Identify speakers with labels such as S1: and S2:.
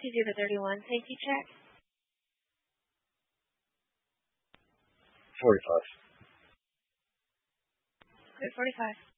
S1: Please do the 31 safety check.
S2: 45.
S1: Good, 45.